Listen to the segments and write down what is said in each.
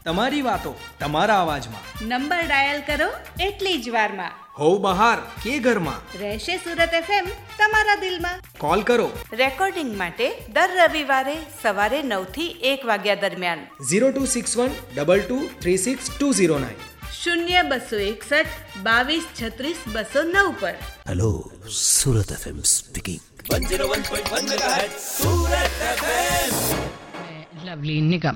તમારી વાતો તમારા અવાજમાં. નંબર ડાયલ કરો એટલી જ વારમાં. હોવ બહાર કે ઘરમાં, રહેશે સુરત FM તમારા દિલમાં. કોલ કરો રેકોર્ડિંગ માટે દર રવિવારે સવારે 9 થી 1 વાગ્યા દરમિયાન 0261 2236 209 0261 2236 209 પર. हेलो सूरत एफएम स्पीकिंग 101.1 मेगाहर्ट्ज सूरत एफएम. लवली निगम.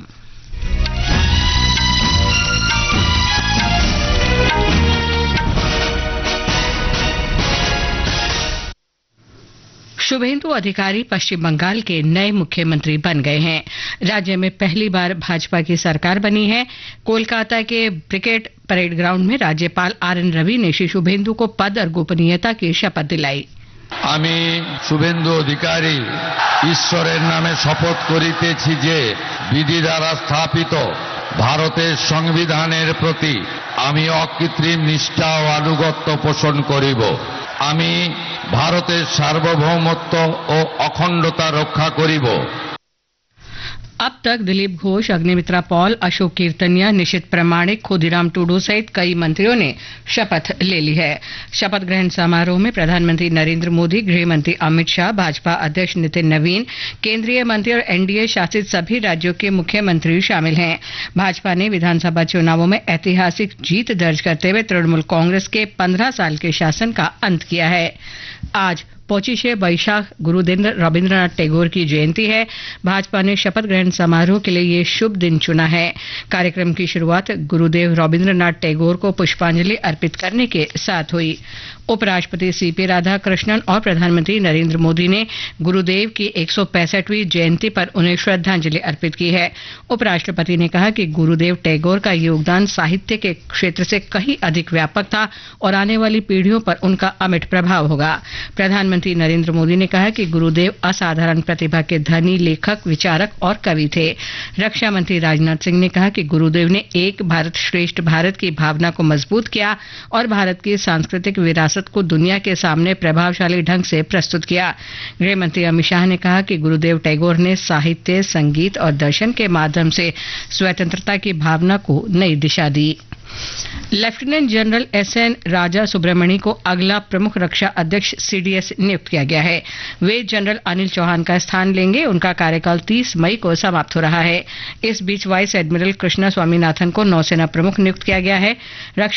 शुभेंदु अधिकारी पश्चिम बंगाल के नए मुख्यमंत्री बन गए हैं. राज्य में पहली बार भाजपा की सरकार बनी है. कोलकाता के ब्रिगेड परेड ग्राउंड में राज्यपाल आर.एन. रवि ने श्री शुभेंदु को पद और गोपनीयता की शपथ दिलाई. আমি শুভেন্দু অধিকারী ঈশ্বরের নামে শপথ করিতেছি যে বিধি দ্বারা স্থাপিত ভারতের সংবিধানের প্রতি আমি অকৃত্রিম নিষ্ঠা ও আনুগত্য পোষণ করিব. আমি ভারতের সার্বভৌমত্ব ও অখণ্ডতা রক্ষা করিব. अब तक दिलीप घोष, अग्निमित्रा पॉल, अशोक कीर्तनिया, निशित प्रामाणिक, खुदीराम टूडू सहित कई मंत्रियों ने शपथ ले ली है. शपथ ग्रहण समारोह में प्रधानमंत्री नरेंद्र मोदी, गृह मंत्री अमित शाह, भाजपा अध्यक्ष नितिन नवीन, केंद्रीय मंत्री और एनडीए शासित सभी राज्यों के मुख्यमंत्री शामिल हैं. भाजपा ने विधानसभा चुनावों में ऐतिहासिक जीत दर्ज करते हुए तृणमूल कांग्रेस के 15 साल के शासन का अंत किया है. आज पोचिशे बैशाख गुरुदेव रविंद्रनाथ टैगोर की जयंती है. भाजपा ने शपथ ग्रहण समारोह के लिए ये शुभ दिन चुना है. कार्यक्रम की शुरुआत गुरुदेव रविंद्रनाथ टैगोर को पुष्पांजलि अर्पित करने के साथ हुई. उपराष्ट्रपति सीपी राधाकृष्णन और प्रधानमंत्री नरेंद्र मोदी ने गुरुदेव की 165वीं जयंती पर उन्हें श्रद्धांजलि अर्पित की है. उपराष्ट्रपति ने कहा कि गुरुदेव टैगोर का योगदान साहित्य के क्षेत्र से कहीं अधिक व्यापक था और आने वाली पीढ़ियों पर उनका अमिट प्रभाव होगा. प्रधानमंत्री नरेंद्र मोदी ने कहा कि गुरुदेव असाधारण प्रतिभा के धनी लेखक, विचारक और कवि थे. रक्षा मंत्री राजनाथ सिंह ने कहा कि गुरुदेव ने एक भारत श्रेष्ठ भारत की भावना को मजबूत किया और भारत की सांस्कृतिक विरासत को दुनिया के सामने प्रभावशाली ढंग से प्रस्तुत किया. गृह मंत्री अमित शाह ने कहा कि गुरुदेव टैगोर ने साहित्य, संगीत और दर्शन के माध्यम से स्वतंत्रता की भावना को नई दिशा दी. लेफ्टिनेंट जनरल एसएन राजा सुब्रमणी को अगला प्रमुख रक्षा अध्यक्ष सीडीएस नियुक्त किया गया है. वे जनरल अनिल चौहान का स्थान लेंगे. उनका कार्यकाल 30 मई को समाप्त हो रहा है. इस बीच वाइस एडमिरल कृष्णा स्वामीनाथन को नौसेना प्रमुख नियुक्त किया गया है.